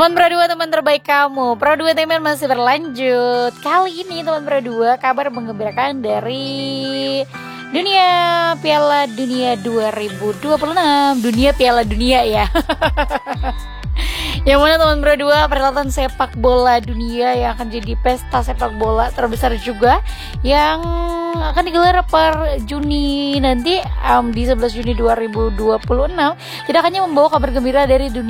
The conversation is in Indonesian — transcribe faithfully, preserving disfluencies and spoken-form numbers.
Teman Pro dua, teman terbaik kamu. Pro dua teman masih berlanjut. Kali ini teman Pro dua, kabar menggembirakan dari dunia Piala Dunia dua ribu dua puluh enam. Dunia Piala Dunia ya. Yang mana teman Pro dua, perhelatan sepak bola dunia yang akan jadi pesta sepak bola terbesar juga, yang akan digelar per Juni nanti, um, di sebelas Juni dua ribu dua puluh enam. Tidak hanya membawa kabar gembira dari dunia